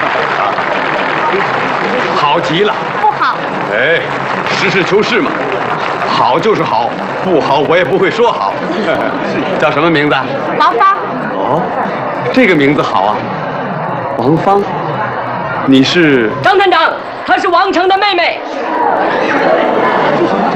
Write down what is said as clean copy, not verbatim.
好极了。 不好。 哎，实事求是嘛，好就是好，不好我也不会说好。叫什么名字？ 王芳。 哦，这个名字好啊，王芳。你是？ 张探长，她是王成的妹妹。